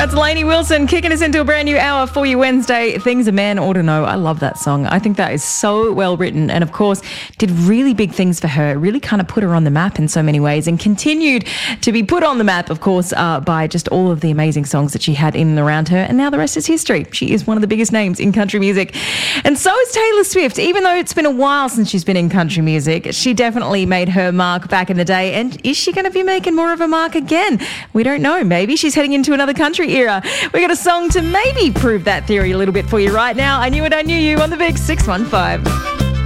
That's Lainey Wilson kicking us into a brand new hour for you Wednesday. Things a man ought to know. I love that song. I think that is so well written and, of course, did really big things for her. Really kind of put her on the map in so many ways and continued to be put on the map, of course, by just all of the amazing songs that she had in and around her. And now the rest is history. She is one of the biggest names in country music. And so is Taylor Swift. Even though it's been a while since she's been in country music, she definitely made her mark back in the day. And is she going to be making more of a mark again? We don't know. Maybe she's heading into another country era. We got a song to maybe prove that theory a little bit for you right now. I Knew It, I Knew You on the Big 615.